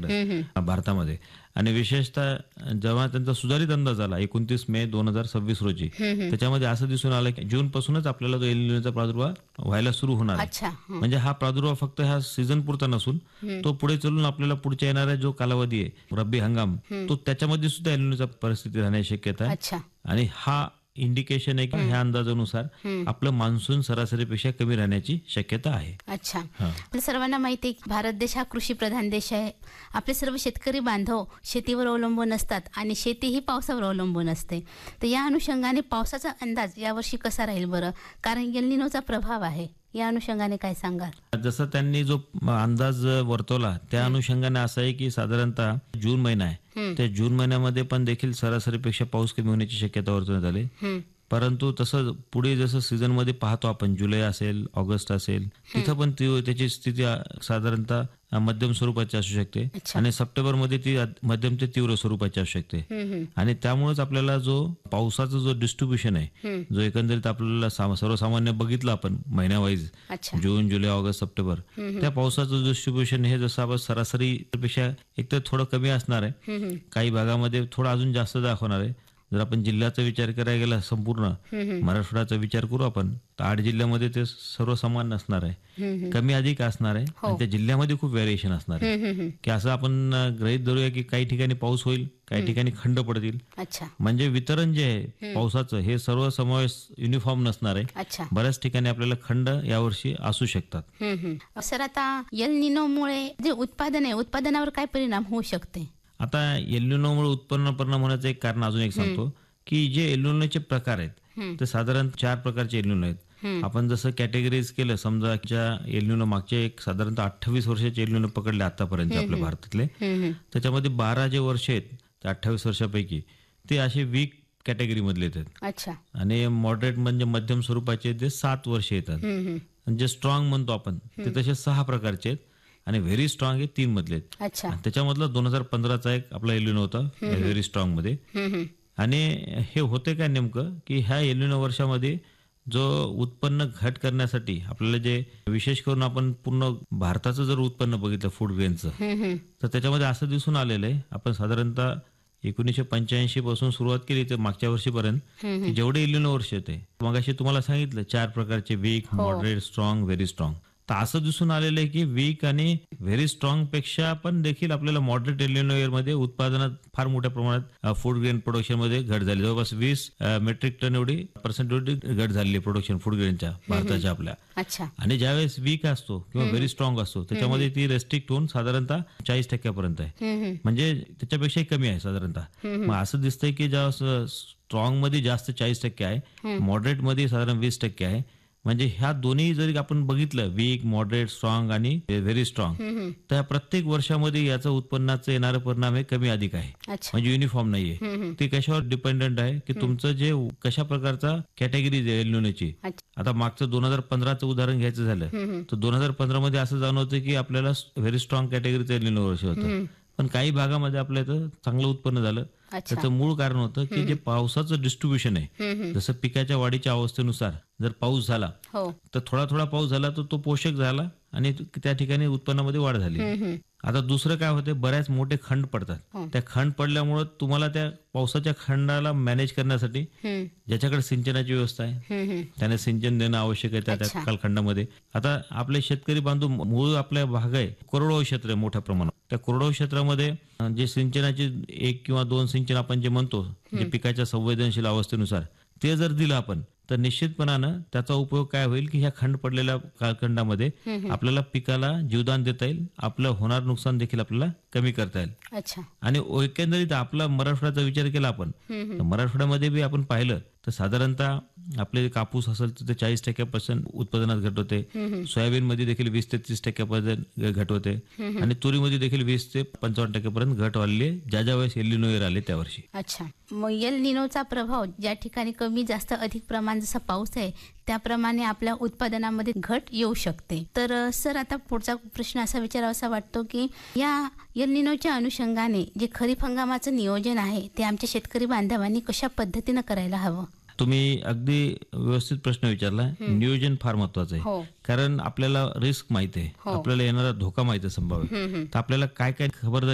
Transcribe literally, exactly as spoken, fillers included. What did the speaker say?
आपल्याकडे भारतामध्ये. आणि विशेषतः जेव्हा त्यांचा सुधारित अंदाज आला एकोणतीस मे दोन हजार सव्वीस रोजी, त्याच्यामध्ये असं दिसून आलं की जून पासूनच आपल्याला तो एल निनोचा प्रादुर्भाव व्हायला सुरू होणार आहे. म्हणजे हा प्रादुर्भाव फक्त ह्या सीझन पुरता नसून तो पुढे चलून आपल्याला पुढच्या येणारा जो कालावधी आहे रब्बी हंगाम, तो त्याच्यामध्ये सुद्धा एल निनोचा परिस्थिती राहण्याची शक्यता आहे. आणि हा इंडिकेशन आहे की ह्या अंदाजानुसार आपलं मान्सून सरासरीपेक्षा कमी राहण्याची शक्यता आहे. अच्छा, आपल्या सर्वांना माहिती आहे भारत देश हा कृषी प्रधान देश आहे. आपले सर्व शेतकरी बांधव शेतीवर अवलंबून असतात आणि शेती ही पावसावर अवलंबून असते. तर या अनुषंगाने पावसाचा अंदाज यावर्षी कसा राहील बरं? कारण एल निनोचा प्रभाव आहे, या अनुषंगाने काय सांगाल? जसं त्यांनी जो अंदाज वर्तवला त्या अनुषंगाने असं आहे की साधारणतः जून महिना आहे, त्या जून महिन्यामध्ये पण देखील सरासरीपेक्षा पाऊस कमी होण्याची शक्यता वर्तवण्यात आली. परंतु तसं पुढे जसं सीझन मध्ये पाहतो आपण, जुलै असेल, ऑगस्ट असेल, तिथं पण ती त्याची स्थिती साधारणतः मध्यम स्वरूपाची असू शकते. आणि सप्टेंबर मध्ये ती मध्यम ते तीव्र स्वरूपाची असू शकते. आणि त्यामुळेच आपल्याला जो पावसाचा जो डिस्ट्रीब्युशन आहे, जो एकंदरीत आपल्याला सर्वसामान्य बघितलं आपण महिन्या वाईज, जून, जुलै, ऑगस्ट, सप्टेंबर, त्या पावसाचं डिस्ट्रीब्युशन हे जसं आपण सरासरी पेक्षा एक तर थोडं कमी असणार आहे, काही भागामध्ये थोडं अजून जास्त दाखवणार आहे. जर आपण जिल्ह्याचा विचार करायला गेला, संपूर्ण मराठवाड्याचा विचार करू आपण, तर आठ जिल्ह्यामध्ये ते सर्व समान नसणार आहे, कमी अधिक असणार आहे. आणि त्या जिल्ह्यामध्ये खूप व्हेरिएशन असणार आहे. की असं आपण गृहीत धरूया की काही ठिकाणी पाऊस होईल, काही ठिकाणी खंड पडतील. म्हणजे वितरण जे आहे पावसाचं हे सर्व समावेश युनिफॉर्म नसणार आहे. बऱ्याच ठिकाणी आपल्याला खंड यावर्षी असू शकतात. सर, आता एल निनोमुळे जे उत्पादन आहे, उत्पादनावर काय परिणाम होऊ शकते? आता एल निनोमुळे उत्पन्न परिणाम होण्याचं एक कारण अजून एक सांगतो की जे एल निनोचे प्रकार आहेत ते साधारण चार प्रकारचे एल निनो आहेत. आपण जसं कॅटेगरीज केलं, समजा एल निनो मागचे एक साधारणतः अठ्ठावीस वर्षाचे एल निनो पकडले आतापर्यंत आपल्या भारतातले, त्याच्यामध्ये बारा जे वर्ष आहेत त्या अठ्ठावीस वर्षापैकी ते असे वीक कॅटेगरी मधले येतात. आणि मॉडरेट म्हणजे मध्यम स्वरूपाचे ते सात वर्ष येतात. जे स्ट्रॉंग म्हणतो आपण ते तसे सहा प्रकारचे आहेत. आणि व्हेरी स्ट्रॉंग हे तीन मधले आहेत. त्याच्यामधला दोन हजार पंधराचा एक आपला एल निनो होता व्हेरी स्ट्रॉंग मध्ये. आणि हे होते काय नेमकं की ह्या एल निनो वर्षामध्ये जो उत्पन्न घट करण्यासाठी आपल्याला जे विशेष करून आपण पूर्ण भारताचं जर उत्पन्न बघितलं फूड ग्रेनचं, तर त्याच्यामध्ये असं दिसून आलेलं आहे, आपण साधारणतः एकोणीसशे पंच्याऐंशी पासून सुरुवात केली तर मागच्या वर्षीपर्यंत जेवढे एल निनो वर्ष होते, मग अशी तुम्हाला सांगितलं चार प्रकारचे, weak, moderate, strong, very strong. तर असं दिसून आलेलं आहे की वीक आणि व्हेरी स्ट्रॉंग पेक्षा पण देखील आपल्याला मॉडरेट एल निनो इयर मध्ये उत्पादनात फार मोठ्या प्रमाणात फूड ग्रेन प्रोडक्शन मध्ये घट झाली. जवळपास वीस मेट्रिक टन एवढी पर्सेंट एवढी घट झाली प्रोडक्शन फूड ग्रेनच्या भारताच्या आपल्या. आणि ज्यावेळेस वीक असतो किंवा व्हेरी स्ट्रॉंग असतो त्याच्यामध्ये ती रेस्ट्रिक्ट होऊन साधारणतः चाळीस टक्क्यापर्यंत आहे, म्हणजे त्याच्यापेक्षाही कमी आहे साधारणतः. मग असं दिसतंय की ज्या स्ट्रॉंग मध्ये जास्त चाळीस टक्के आहे, मॉडरेट मध्ये साधारण वीस टक्के आहे. म्हणजे ह्या दोन्ही जरी आपण बघितलं, वीक, मॉडरेट, स्ट्रॉंग आणि व्हेरी स्ट्रॉंग, तर प्रत्येक वर्षामध्ये याचा उत्पन्नाचा येणारा परिणाम हे कमी अधिक आहे, म्हणजे युनिफॉर्म नाहीये. ते कशावर डिपेंडंट आहे की तुमचं जे कशा प्रकारचा कॅटेगरी एल निनोची. आता मागचं दोन हजार पंधराचं उदाहरण घ्यायचं झालं तर दोन हजार पंधरा मध्ये असं जाणवतं की आपल्याला व्हेरी स्ट्रॉंग कॅटेगरीचं एल निनो वर्ष होतं, पण काही भागामध्ये आपल्या इथं चांगलं उत्पन्न झालं. त्याचं मूळ कारण होतं की जे पावसाचं डिस्ट्रीब्युशन आहे, जसं पिकाच्या वाढीच्या अवस्थेनुसार जर पाऊस झाला तर थोडा थोडा पाऊस झाला तर तो पोषक झाला आणि त्या ठिकाणी उत्पन्नामध्ये वाढ झाली. आता दुसरं काय होतं, बऱ्याच मोठे खंड पडतात. त्या खंड पडल्यामुळे तुम्हाला त्या पावसाच्या खंडाला मॅनेज करण्यासाठी ज्याच्याकडे सिंचनाची व्यवस्था आहे त्याने सिंचन देणं आवश्यक आहे त्या कालखंडामध्ये. आता आपले शेतकरी बांधव मूळ आपल्या भाग आहे कोरडवाहू क्षेत्र आहे मोठ्या प्रमाणात. त्या कोरडवाहू क्षेत्रामध्ये जे सिंचनाची एक किंवा दोन सिंचन आपण जे म्हणतो, जे पिकाच्या संवेदनशील अवस्थेनुसार ते जर दिलं आपण तर निश्चितपणानं त्याचा उपयोग काय होईल की ह्या खंड पडलेल्या कालखंडामध्ये आपल्याला पिकाला जीवदान देता येईल, आपलं होणार नुकसान देखील आपल्याला कमी करता येईल. आणि एकंदरीत आपला मराठवाड्याचा विचार केला आपण तर मराठवाड्यामध्ये बी आपण पाहिलं तर साधारणतः आपले कापूस असेल तर चाळीस टक्क्यापासून उत्पादनात घट होते, सोयाबीन मध्ये देखील वीस ते तीस टक्क्यापर्यंत घट होते, आणि तुरीमध्ये देखील वीस ते पंचावन्न टक्क्यापर्यंत घट वाढली ज्या ज्या वेळेस एल निनो आले त्या वर्षी. अच्छा, मग एल निनोचा प्रभाव ज्या ठिकाणी कमी जास्त अधिक प्रमाण जसा पाऊस आहे त्याप्रमाणे आपल्या उत्पादनामध्ये घट येऊ शकते. तर सर, आता पुढचा प्रश्न असा विचारावासा वाटतो की या एल निनोच्या अनुषंगाने जे खरीप हंगामाचं नियोजन आहे ते आमच्या शेतकरी बांधवांनी कशा पद्धतीनं करायला हवं? तुम्ही अगदी व्यवस्थित प्रश्न विचारला. नियोजन फार महत्वाचं आहे, कारण आपल्याला रिस्क माहिती आहे, आपल्याला येणारा धोका माहिती आहे संभाव्य, तर आपल्याला काय काय खबरदारी